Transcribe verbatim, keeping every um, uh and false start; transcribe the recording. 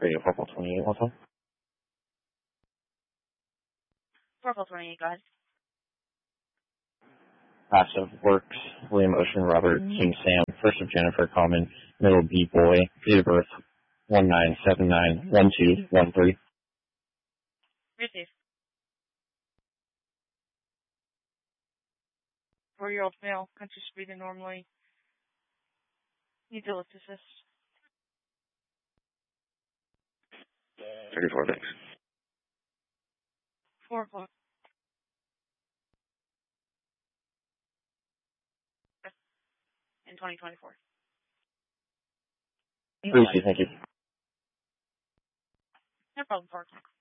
Radio Purple twenty-eight, what's up? Purple twenty-eight, go ahead. Passive Works, William Ocean, Robert, King Sam, first of Jennifer, Common, middle B Boy, date of birth one nine seven nine one two one three. Receive. Four-year-old male, country speeding normally. Need to lift assist. thirty-four, thanks. Four o'clock. In twenty twenty-four. Lucy, thank you. No problem, four o'clock.